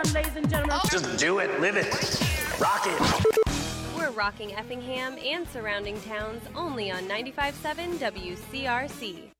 ladies and gentlemen. Just do it, live it, rock it. We're rocking Effingham and surrounding towns only on 95.7 WCRC.